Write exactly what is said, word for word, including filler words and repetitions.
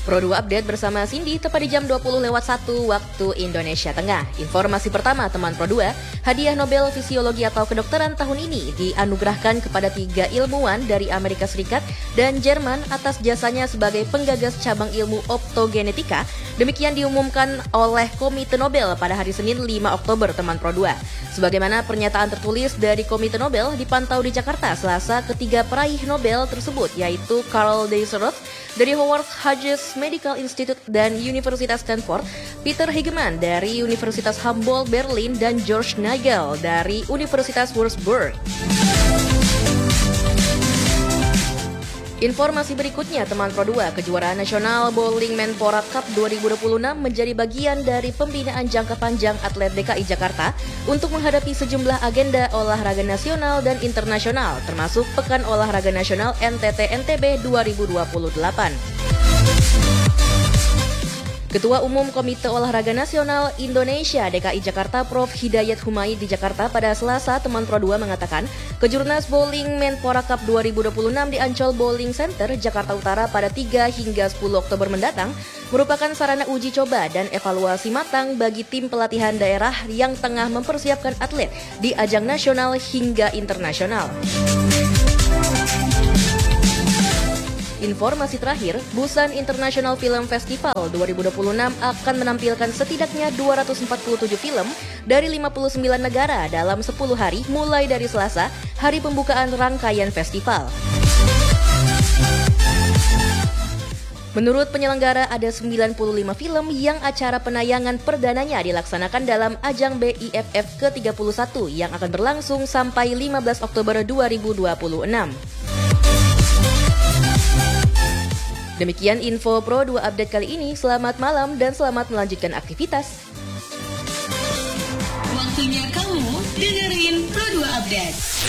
Pro dua Update bersama Cindy tepat di jam dua puluh lewat satu waktu Indonesia Tengah. Informasi pertama teman Pro dua, hadiah Nobel Fisiologi atau Kedokteran tahun ini dianugerahkan kepada tiga ilmuwan dari Amerika Serikat dan Jerman atas jasanya sebagai penggagas cabang ilmu optogenetika. Demikian diumumkan oleh Komite Nobel pada hari Senin lima Oktober teman Pro dua. Sebagaimana pernyataan tertulis dari Komite Nobel dipantau di Jakarta Selasa, ketiga peraih Nobel tersebut yaitu Carl Deisseroth dari Howard Hughes Medical Institute dan Universitas Stanford, Peter Hegemann dari Universitas Humboldt Berlin, dan George Nagel dari Universitas Würzburg. Informasi berikutnya teman Pro dua, kejuaraan nasional Bowling Menpora Cup dua ribu dua puluh enam menjadi bagian dari pembinaan jangka panjang atlet D K I Jakarta untuk menghadapi sejumlah agenda olahraga nasional dan internasional, termasuk Pekan Olahraga Nasional N T T N T B dua ribu dua puluh delapan. Ketua Umum Komite Olahraga Nasional Indonesia D K I Jakarta Prof Hidayat Humaid di Jakarta pada Selasa teman Pro dua mengatakan, Kejurnas Bowling Menpora Cup dua ribu dua puluh enam di Ancol Bowling Center, Jakarta Utara pada tiga hingga sepuluh Oktober mendatang merupakan sarana uji coba dan evaluasi matang bagi tim pelatihan daerah yang tengah mempersiapkan atlet di ajang nasional hingga internasional. Informasi terakhir, Busan International Film Festival dua ribu dua puluh enam akan menampilkan setidaknya dua ratus empat puluh tujuh film dari lima puluh sembilan negara dalam sepuluh hari mulai dari Selasa, hari pembukaan rangkaian festival. Menurut penyelenggara, ada sembilan puluh lima film yang acara penayangan perdananya dilaksanakan dalam ajang B I F F ke tiga puluh satu yang akan berlangsung sampai lima belas Oktober dua ribu dua puluh enam. Demikian info Pro dua Update kali ini. Selamat malam dan selamat melanjutkan aktivitas. Waktunya kamu dengerin Pro dua Update.